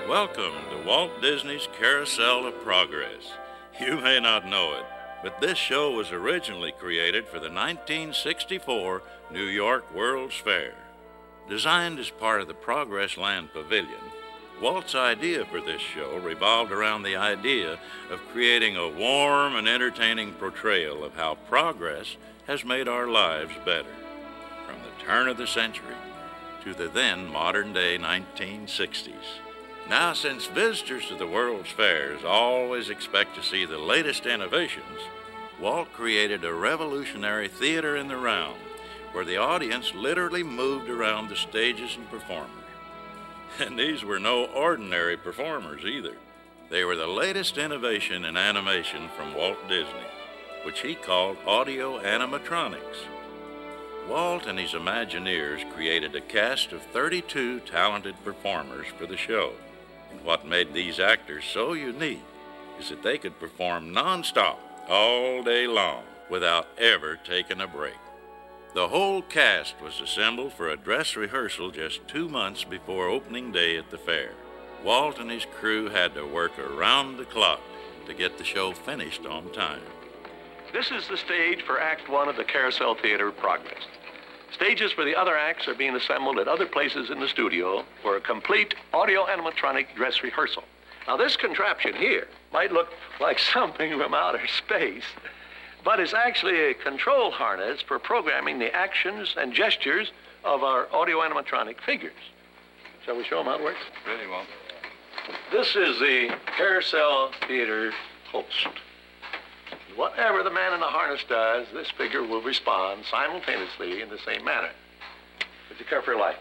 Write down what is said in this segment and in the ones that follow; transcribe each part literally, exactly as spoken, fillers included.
Welcome to Walt Disney's Carousel of Progress. You may not know it, but this show was originally created for the nineteen sixty-four New York World's Fair. Designed as part of the Progress Land Pavilion, Walt's idea for this show revolved around the idea of creating a warm and entertaining portrayal of how progress has made our lives better, from the turn of the century to the then modern-day nineteen sixties. Now, since visitors to the World's Fairs always expect to see the latest innovations, Walt created a revolutionary theater in the round where the audience literally moved around the stages and performers. And these were no ordinary performers either. They were the latest innovation in animation from Walt Disney, which he called audio animatronics. Walt and his Imagineers created a cast of thirty-two talented performers for the show. And what made these actors so unique is that they could perform non-stop all day long without ever taking a break. The whole cast was assembled for a dress rehearsal just two months before opening day at the fair. Walt and his crew had to work around the clock to get the show finished on time. This is the stage for Act One of the Carousel Theater of Progress. Stages for the other acts are being assembled at other places in the studio for a complete audio animatronic dress rehearsal. Now, this contraption here might look like something from outer space, but it's actually a control harness for programming the actions and gestures of our audio animatronic figures. Shall we show them how it works? Really well. This is the Carousel Theater host. Whatever the man in the harness does, this figure will respond simultaneously in the same manner. Would you care for your life?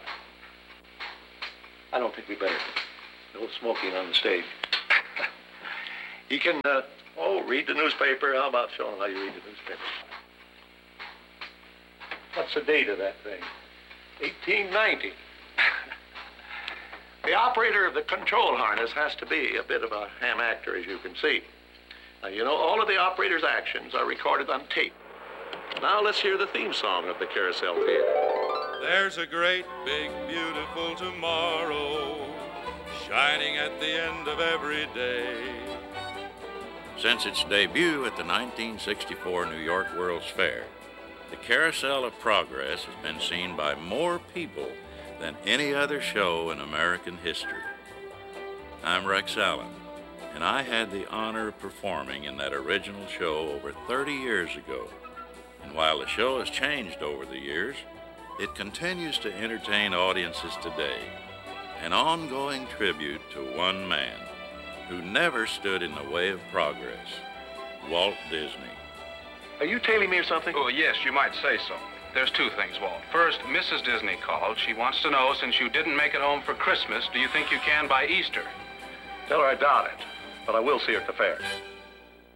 I don't think we better. No smoking on the stage. You can, uh, oh, read the newspaper. How about showing how you read the newspaper? What's the date of that thing? eighteen ninety. The operator of the control harness has to be a bit of a ham actor, as you can see. Now, you know, all of the operator's actions are recorded on tape. Now let's hear the theme song of the Carousel Theater. There's a great, big, beautiful tomorrow shining at the end of every day. Since its debut at the nineteen sixty-four New York World's Fair, the Carousel of Progress has been seen by more people than any other show in American history. I'm Rex Allen, and I had the honor of performing in that original show over thirty years ago. And while the show has changed over the years, it continues to entertain audiences today, an ongoing tribute to one man who never stood in the way of progress, Walt Disney. Are you telling me something? Oh, yes, you might say so. There's two things, Walt. First, Missus Disney called. She wants to know, since you didn't make it home for Christmas, do you think you can by Easter? Tell her I doubt it, but I will see her at the fair.